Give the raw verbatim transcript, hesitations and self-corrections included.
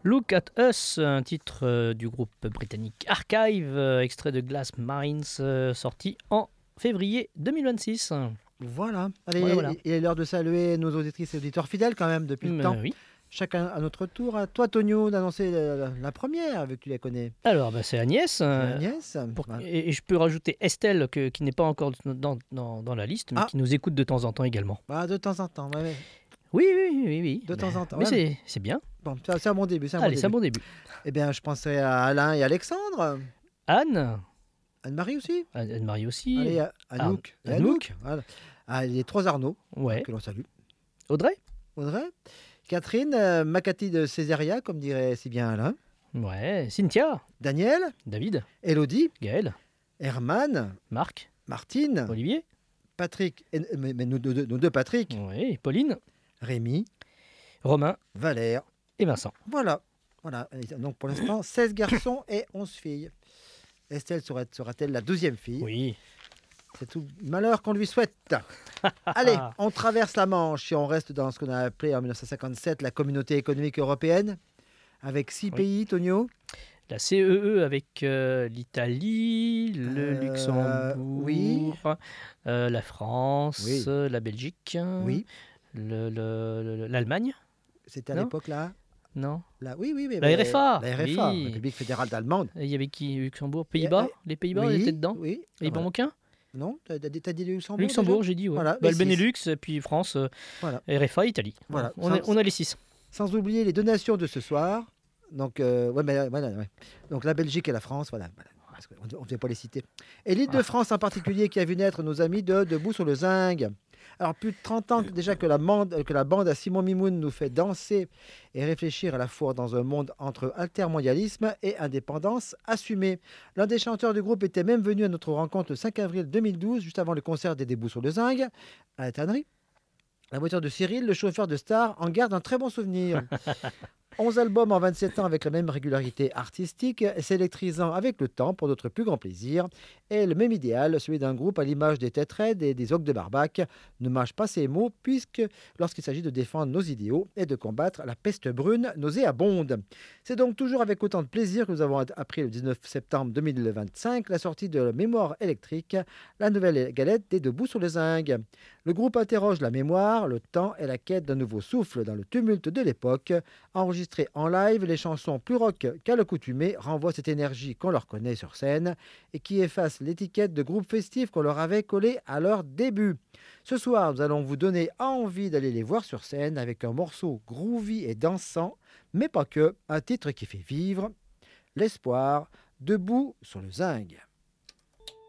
Look at Us, un titre euh, du groupe britannique Archive, euh, extrait de Glass Marines, euh, sorti en février deux mille vingt-six. Voilà. Voilà, Allez, voilà. il il est l'heure de saluer nos auditrices et auditeurs fidèles quand même depuis le Mais temps. oui. Chacun à notre tour. À toi, Tonio, d'annoncer la, la- la première, vu que tu la connais. Alors, bah, c'est Agnès. C'est euh, Agnès. pour- Voilà. et, et je peux rajouter Estelle, que- qui n'est pas encore dans, dans- dans la liste, mais Ah. qui nous écoute de temps en temps également. Bah, de temps en temps. ouais, ouais. Oui, oui, oui, oui. De Mais- temps en temps, Mais ouais. c'est c'est bien. Bon, ça, c'est un bon début. C'est un Allez, bon c'est un début. bon début. Eh bien, je pensais à Alain et Alexandre. Anne, Anne-Marie aussi. Anne- Anne-Marie aussi. Allez, à- Anouk. Ar- et Anouk. Anouk. Voilà. Ah, les trois Arnaud, Ouais. que l'on salue. Audrey. Audrey. Catherine, euh, Makati de Césaria, comme dirait si bien Alain. Ouais. Cynthia. Daniel. David. Elodie. Gaël. Herman. Marc. Martine. Olivier. Patrick. et- mais mais nos, deux- nos deux Patrick. Oui. Pauline. Rémi. Romain Valère. et Vincent. Voilà. Voilà. Et donc pour l'instant, seize garçons et onze filles. Estelle sera- sera-t-elle la douzième fille? Oui. C'est tout malheur qu'on lui souhaite. Allez, on traverse la Manche et on reste dans ce qu'on a appelé en mille neuf cent cinquante-sept la Communauté économique européenne, avec six Oui. pays, Tonio. La C E E avec euh, l'Italie, le Euh, Luxembourg, oui. euh, la France, Oui. euh, la Belgique, Oui, le- le- le- l'Allemagne, c'était à Non. l'époque là. non? là. Oui, oui, oui. La mais- R F A, La R F A, oui. République fédérale d'Allemande. Et il y avait qui? Luxembourg, Pays-Bas? Et- Les Pays-Bas, oui, ils étaient dedans? Oui. Et il voilà. m'en manque un? Non, t'as t'as dit t'as dit le Luxembourg. Luxembourg, déjà j'ai dit, ouais. Voilà, Bah, les le six. Benelux, et puis France, euh, Voilà. R F A, Italie. Voilà. On, est- Sans- on a les six. Sans oublier les donations de ce soir. Donc, euh, ouais, mais, voilà, ouais. Donc la Belgique et la France, voilà. voilà. Parce qu'on ne devait pas les citer. Et l'île de Ah. France en particulier qui a vu naître nos amis de Debout sur le Zinc. Alors, plus de trente ans que- déjà que la, bande, que la bande à Simon Mimoun nous fait danser et réfléchir à la fois dans un monde entre altermondialisme et indépendance assumée. L'un des chanteurs du groupe était même venu à notre rencontre le cinq avril deux mille douze, juste avant le concert des Debout sur le Zinc, à la tannerie. La voiture de Cyril, le chauffeur de Star, en garde un très bon souvenir. onze albums en vingt-sept ans avec la même régularité artistique, s'électrisant avec le temps pour notre plus grand plaisir. Et le même idéal, celui d'un groupe à l'image des Têtes Raides et des Ogres de Barbac, ne mâche pas ses mots, puisque lorsqu'il s'agit de défendre nos idéaux et de combattre la peste brune nauséabonde. C'est donc toujours avec autant de plaisir que nous avons appris le dix-neuf septembre deux mille vingt-cinq la sortie de la Mémoire électrique, la nouvelle galette des Debout sur le Zinc. Le groupe interroge la mémoire, le temps et la quête d'un nouveau souffle dans le tumulte de l'époque. Enregistrées en live, les chansons plus rock qu'à l'accoutumée renvoient cette énergie qu'on leur connaît sur scène et qui efface l'étiquette de groupe festif qu'on leur avait collée à leur début. Ce soir, nous allons vous donner envie d'aller les voir sur scène avec un morceau groovy et dansant, mais pas que, un titre qui fait vivre, l'espoir, Debout sur le Zinc.